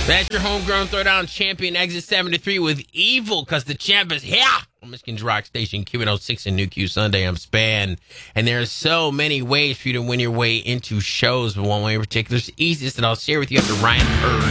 That's your homegrown throwdown champion, Exit 73 with Evil, because the champ is here on Michigan's Rock Station, Q106 and New Q Sunday. I'm Span, and there are so many ways for you to win your way into shows, but one way in particular is the easiest that I'll share with you after Ryan Hurd.